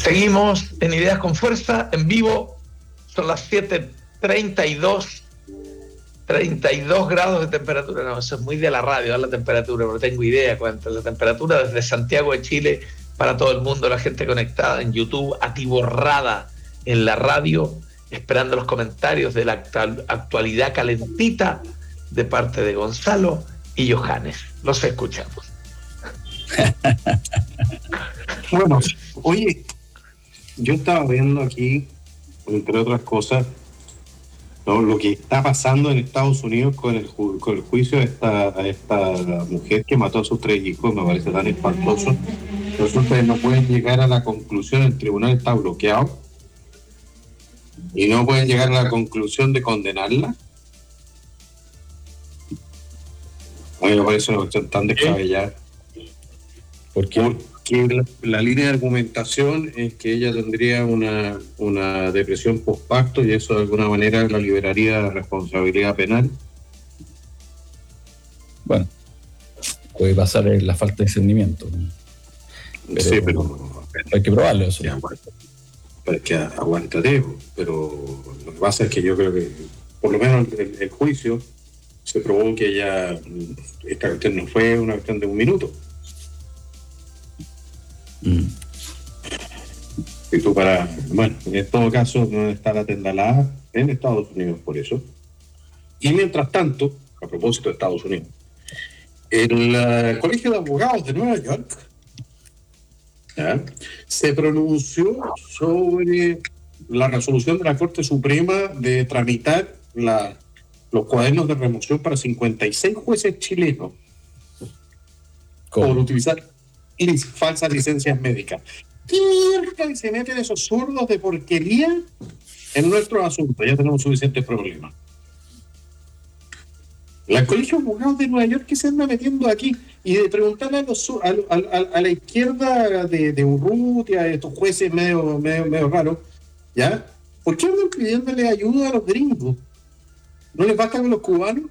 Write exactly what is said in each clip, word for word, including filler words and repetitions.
Seguimos en Ideas con Fuerza, en vivo. Son las siete treinta y dos, treinta y dos grados de temperatura. No, eso es muy de la radio, la temperatura, no tengo idea cuánto es la temperatura desde Santiago de Chile para todo el mundo, la gente conectada en YouTube, atiborrada en la radio, esperando los comentarios de la actualidad calentita de parte de Gonzalo y Johannes. Los escuchamos. Bueno, oye, yo estaba viendo aquí, entre otras cosas, ¿no?, lo que está pasando en Estados Unidos con el, ju- con el juicio de esta, a esta mujer que mató a sus tres hijos. Me parece tan espantoso. Resulta que no pueden llegar a la conclusión, el tribunal está bloqueado y no pueden llegar a la conclusión de condenarla. A mí me parece una cuestión tan descabellada. ¿Por qué? Porque la, la línea de argumentación es que ella tendría una, una depresión postparto y eso de alguna manera la liberaría de responsabilidad penal. Bueno, puede pasar en la falta de discernimiento. Pero, sí, pero, pero hay que probarlo eso. Sí, aguanta, pero es que aguantate, pero lo que pasa es que yo creo que por lo menos el, el juicio se probó que ella, esta cuestión no fue una cuestión de un minuto. Mm. Y tú para, bueno, en todo caso no está la tendalada en Estados Unidos por eso. Y mientras tanto, a propósito de Estados Unidos, el uh, Colegio de Abogados de Nueva York, ¿ya?, se pronunció sobre la resolución de la Corte Suprema de tramitar la, los cuadernos de remoción para cincuenta y seis jueces chilenos ¿Cómo? por utilizar lic- falsas licencias médicas. ¿Qué mierda se meten esos zurdos de porquería en nuestros asuntos? Ya tenemos suficientes problemas. El Colegio de Abogados de Nueva York, ¿qué se anda metiendo aquí? Y de preguntarle a, los, a, a, a la izquierda de, de Urrutia, a estos jueces medio, medio, medio raros, ¿ya? ¿Por qué andan pidiéndole ayuda a los gringos? ¿No les basta con los cubanos?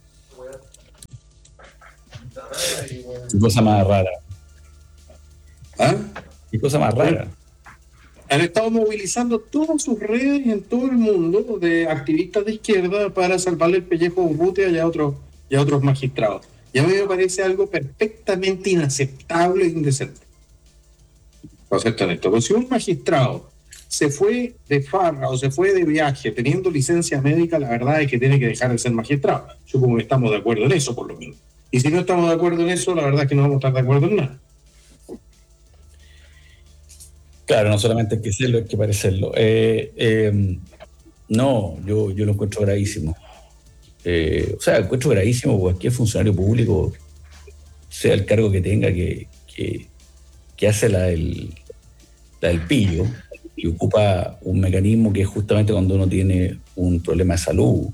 Qué cosa más rara. ¿Ah? Qué cosa más rara. Han estado movilizando todas sus redes en todo el mundo de activistas de izquierda para salvarle el pellejo a Urrutia y a otros, y a otros magistrados. Y a mí me parece algo perfectamente inaceptable e indecente. Para ser tan esto, si un magistrado se fue de farra o se fue de viaje teniendo licencia médica, la verdad es que tiene que dejar de ser magistrado. Supongo que estamos de acuerdo en eso, por lo menos. Y si no estamos de acuerdo en eso, la verdad es que no vamos a estar de acuerdo en nada. Claro, no solamente hay que serlo, hay que parecerlo. Eh, eh, no, yo, yo lo encuentro gravísimo. Eh, o sea, encuentro gravísimo cualquier funcionario público, sea el cargo que tenga, que, que, que hace la del, la del pillo y ocupa un mecanismo que es justamente cuando uno tiene un problema de salud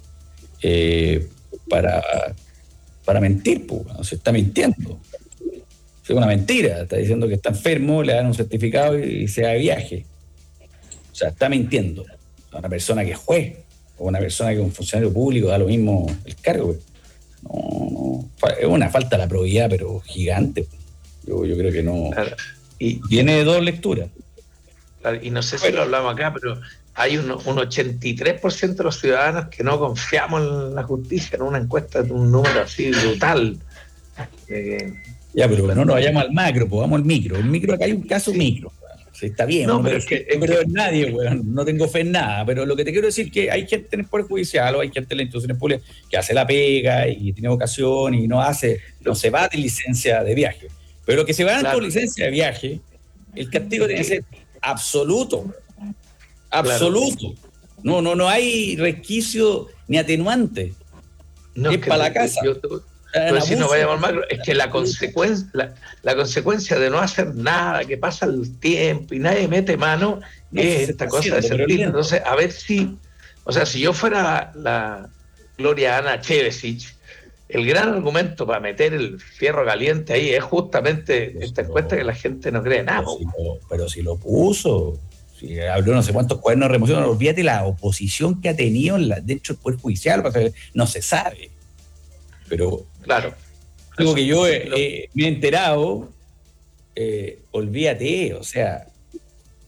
eh, para, para mentir, pues, ¿no? Se está mintiendo. Es una mentira, está diciendo que está enfermo, le dan un certificado y se va de viaje. O sea, está mintiendo. A una persona que es juez o una persona que es un funcionario público, da lo mismo el cargo. No, no, es una falta de la probidad, pero gigante. Yo, yo creo que no. Claro. Y tiene dos lecturas. Claro, y no sé si lo hablamos acá, pero hay un, un ochenta y tres por ciento de los ciudadanos que no confiamos en la justicia, en una encuesta de un número así brutal. Eh, Ya, pero no nos vayamos al macro, pues vamos al micro. El micro, acá hay un caso sí. micro. Sí, está bien, no, no, pero es que, no creo en nadie, bueno, no tengo fe en nada, pero lo que te quiero decir es que hay gente en el Poder Judicial o hay gente en las instituciones públicas que hace la pega y tiene vocación y no hace, no se va de licencia de viaje. Pero lo que se va claro. por licencia de viaje, el castigo tiene que ser absoluto. Absoluto. Claro. No, no, no hay resquicio ni atenuante. No, es, es para la casa. Yo, yo, Pero si no vayamos al macro, es que la consecuencia, la, la consecuencia de no hacer nada, que pasa el tiempo y nadie mete mano, no, es esta cosa haciendo, de sentir. Entonces, a ver si, o sea, si yo fuera la Gloria Ana Chevesich, el gran argumento para meter el fierro caliente ahí es justamente pero esta si encuesta lo, que la gente no cree nada. Pero si lo, pero si lo puso, si habló no sé cuántos cuadernos de remoción, no olvídate la oposición que ha tenido en la, dentro del Poder Judicial, no se sabe. Pero claro, algo que yo eh, eh, me he enterado, eh, olvídate, o sea,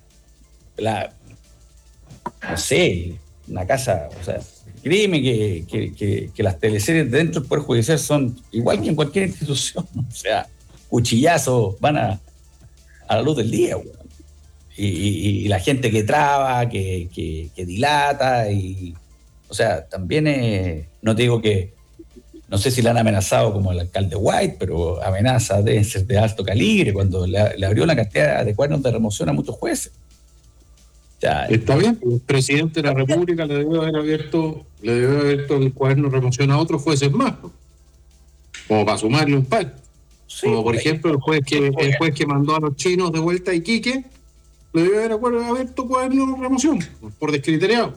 la, no sé, una casa, o sea, créeme que, que, que, que las teleseries dentro del Poder Judicial son igual que en cualquier institución, o sea, cuchillazos van a, a la luz del día, güey. Y, y, y la gente que traba, que, que, que dilata, y, o sea, también es, no te digo que, no sé si le han amenazado como el alcalde White, pero amenazas deben ser de alto calibre, cuando le, le abrió la cantidad de cuadernos de remoción a muchos jueces. Ya, está bien, el presidente de la República le debe haber abierto, le debe haber abierto el cuaderno de remoción a otros jueces más, como para sumarle un par. Sí, como por ejemplo el juez que el juez que mandó a los chinos de vuelta a Iquique, le debe haber abierto cuaderno de remoción por descriteriado.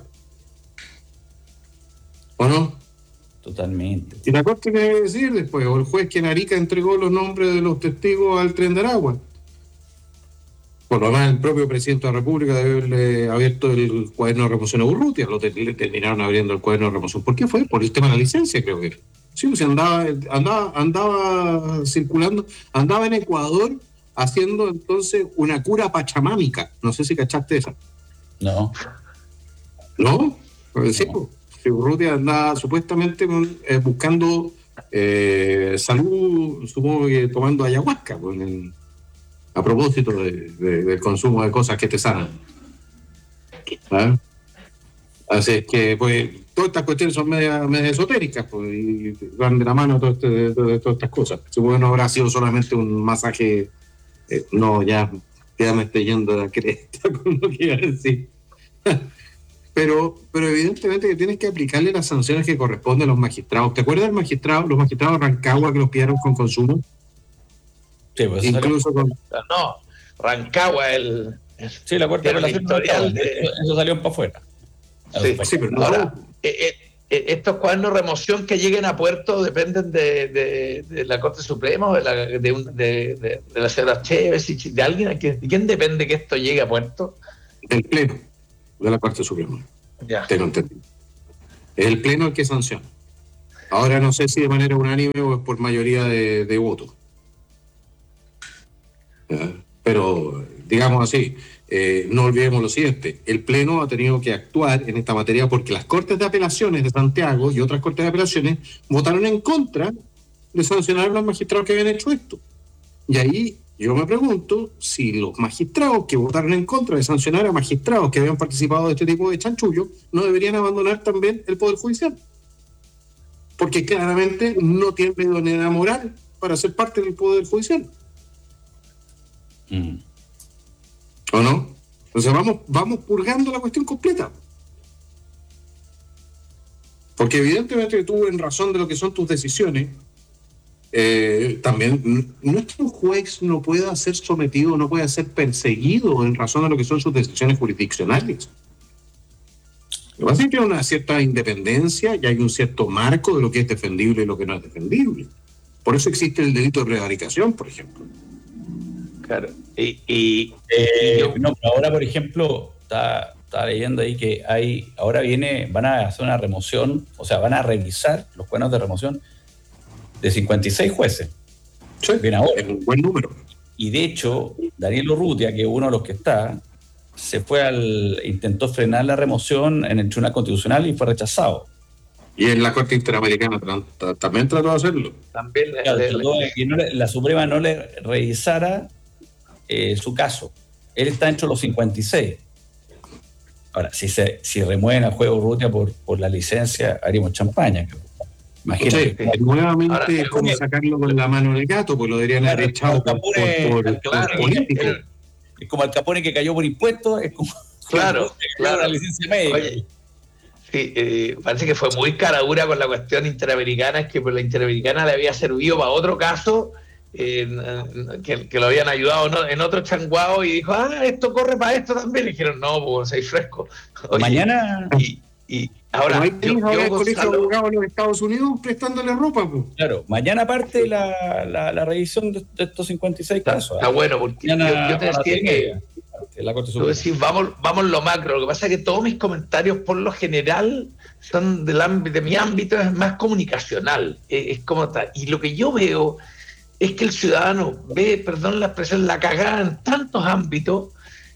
¿O no? Totalmente. Y la Corte, ¿qué debe decir después? O el juez que en Arica entregó los nombres de los testigos al Tren de Aragua. Por lo demás, el propio presidente de la República debe haberle abierto el cuaderno de remoción a Urrutia. Lo te, le terminaron abriendo el cuaderno de remoción. ¿Por qué fue? Por el tema de la licencia, creo que. Sí, pues andaba, andaba, andaba circulando, andaba en Ecuador haciendo entonces una cura pachamámica. No sé si cachaste esa. No. ¿No? Pues sí, no. Pues, Urrutia andaba supuestamente eh, buscando eh, salud, supongo que tomando ayahuasca, pues, en, a propósito de, de, del consumo de cosas que te sanan. ¿Ah? Así es que, pues, todas estas cuestiones son media, media esotéricas, pues, y van de la mano todo este, de, de, de todas estas cosas. Supongo que no habrá sido solamente un masaje, eh, no, ya, ya me estoy yendo de la cresta con lo que iba a decir. Pero, pero evidentemente que tienes que aplicarle las sanciones que corresponden a los magistrados. ¿Te acuerdas del magistrado, los magistrados de Rancagua que los pillaron con consumo? Sí, pues incluso con... No, Rancagua, el... el sí, la Corte de Apelación historial de... Eso salió para afuera. Sí, sí, pero no. Ahora, eh, eh, estos cuadernos de remoción que lleguen a puerto dependen de, de, de la Corte Suprema o de la, de, un, de, de, de la señora Chévez, de alguien. ¿De quién depende que esto llegue a puerto? Del Pleno de la Corte Suprema. Ya. Te lo entendí. Es el Pleno el que sanciona. Ahora no sé si de manera unánime o es por mayoría de, de votos. Pero, digamos así, eh, no olvidemos lo siguiente, el Pleno ha tenido que actuar en esta materia porque las Cortes de Apelaciones de Santiago y otras Cortes de Apelaciones votaron en contra de sancionar a los magistrados que habían hecho esto. Y ahí yo me pregunto si los magistrados que votaron en contra de sancionar a magistrados que habían participado de este tipo de chanchullo no deberían abandonar también el Poder Judicial. Porque claramente no tienen idoneidad moral para ser parte del Poder Judicial. Mm. ¿O no? Entonces vamos, vamos purgando la cuestión completa. Porque evidentemente tú, en razón de lo que son tus decisiones, eh, también no es que un juez no pueda ser sometido, no pueda ser perseguido en razón de lo que son sus decisiones jurisdiccionales. Lo que pasa es que hay una cierta independencia y hay un cierto marco de lo que es defendible y lo que no es defendible. Por eso existe el delito de prevaricación, por ejemplo. Claro. Y, y, eh, y yo... no, pero ahora, por ejemplo, está, está leyendo ahí que hay, ahora viene, van a hacer una remoción, o sea, van a revisar los cuernos de remoción de cincuenta y seis jueces. Sí, bien ahora. Es un buen número. Y de hecho, Daniel Urrutia, que es uno de los que está, se fue al, intentó frenar la remoción en el Tribunal Constitucional y fue rechazado. Y en la Corte Interamericana también trató de hacerlo. También le, claro, le, trató le... de que no le, la Suprema no le revisara eh, su caso. Él está dentro de los cincuenta y seis. Ahora, si se si remueven al juego Urrutia por, por la licencia, haríamos champaña. Imagínate. Sí, que, nuevamente ahora, es como sacarlo con la mano del gato, pues lo deberían haber echado por, por, por, claro, por político. Es, es como Al Capone que cayó por impuestos, es como claro, claro. la licencia médica. Oye, sí, eh, parece que fue muy caradura con la cuestión interamericana, es que por la interamericana le había servido para otro caso, eh, que, que lo habían ayudado ¿no? en otro changuao y dijo, ah, esto corre para esto también. Y dijeron, no, pues seis fresco. Oye, mañana... Y, y ahora... Hay yo, yo, yo, el colegio de abogados en los Estados Unidos prestándole ropa, pues. Claro, mañana parte la, la, la revisión de, de estos cincuenta y seis está, casos. Está ¿eh? Bueno, porque yo, yo te decía que... La Corte Suprema. Decir, vamos, vamos lo macro. Lo que pasa es que todos mis comentarios, por lo general, son del ámbito, de mi ámbito, es más comunicacional. Es, es como tal. Y lo que yo veo es que el ciudadano ve, perdón la expresión, la cagada en tantos ámbitos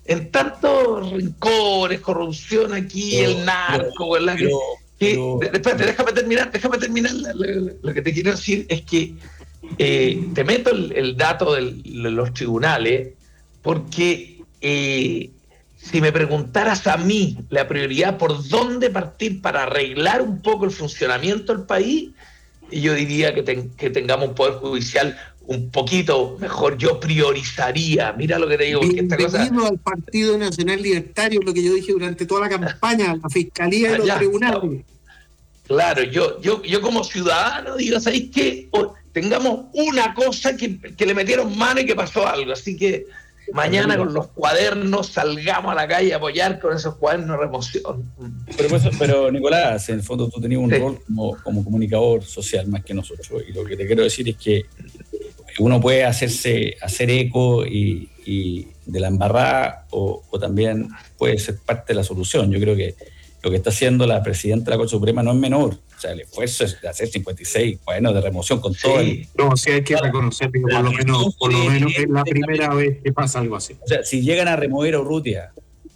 en tantos rincones, corrupción aquí, pero, el narco, pero, ¿verdad? Pero, que, pero, que, espérate, déjame terminar, déjame terminar. Lo, lo que te quiero decir es que eh, te meto el, el dato del, de los tribunales, porque eh, si me preguntaras a mí la prioridad por dónde partir para arreglar un poco el funcionamiento del país, yo diría que, ten, que tengamos un poder judicial un poquito mejor. Yo priorizaría, mira lo que te digo. Bienvenido esta cosa... al Partido Nacional Libertario, lo que yo dije durante toda la campaña, la Fiscalía y los ya, tribunales. No. Claro, yo, yo, yo como ciudadano digo, ¿sabéis qué? O, tengamos una cosa que, que le metieron mano y que pasó algo, así que mañana con los cuadernos salgamos a la calle a apoyar con esos cuadernos de remoción. Pero, pues, pero Nicolás, en el fondo tú tenías un sí. rol como, como comunicador social más que nosotros, y lo que te quiero decir es que uno puede hacerse hacer eco y, y de la embarrada o, o también puede ser parte de la solución. Yo creo que lo que está haciendo la presidenta de la Corte Suprema no es menor. O sea, el esfuerzo es de hacer cincuenta y seis cuadernos de remoción con sí. todo el... No, sí hay que reconocer que por lo menos, por lo menos es la primera vez que pasa algo así. O sea, si llegan a remover a Urrutia,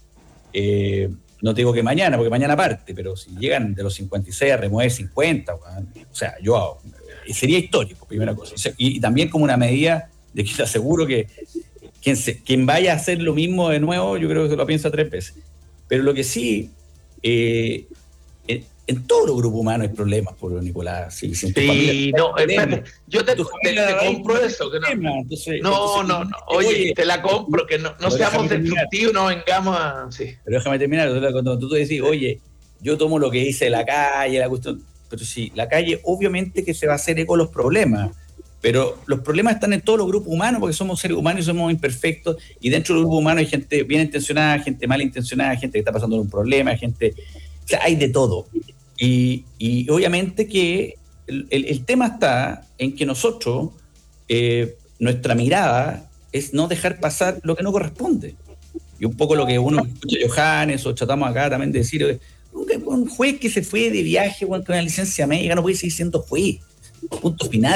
eh, no te digo que mañana, porque mañana parte, pero si llegan de los cincuenta y seis a remover cincuenta, o sea, yo hago, sería histórico, primera cosa. Y, y también como una medida de que te aseguro que quien, se, quien vaya a hacer lo mismo de nuevo, yo creo que se lo piensa tres veces. Pero lo que sí... Eh, en, en todos los grupos humanos hay problemas, por Nicolás. Sí, sí familia, no, espérate, yo te, te, te compro eso. Que no, entonces, no, entonces, no, no, oye, oye, te la compro, que no, no seamos destructivos, no vengamos a... Sí. Pero déjame terminar, cuando tú te decís, oye, yo tomo lo que dice la calle, la cuestión, pero sí, la calle obviamente que se va a hacer eco de los problemas, pero los problemas están en todos los grupos humanos porque somos seres humanos y somos imperfectos, y dentro del grupo humano hay gente bien intencionada, gente mal intencionada, gente que está pasando un problema, gente... O sea, hay de todo. Y, y obviamente que el, el, el tema está en que nosotros, eh, nuestra mirada es no dejar pasar lo que no corresponde. Y un poco lo que uno escucha a Johannes o tratamos acá también de decir, un, un juez que se fue de viaje con una licencia médica no puede seguir siendo juez. Punto final.